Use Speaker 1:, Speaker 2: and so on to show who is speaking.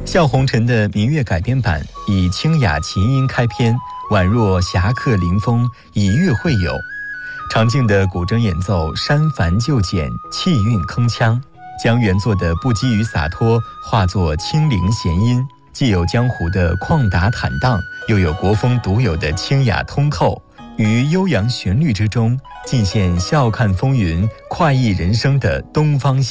Speaker 1: 笑红尘的民乐改编版以清雅琴音开篇，宛若侠客临风，以乐会友。长劲的古筝演奏删繁就简，气韵铿锵，将原作的不羁与洒脱化作清灵弦音，既有江湖的旷达坦荡，又有国风独有的清雅通透，于悠扬旋律之中尽现笑看风云、快意人生的东方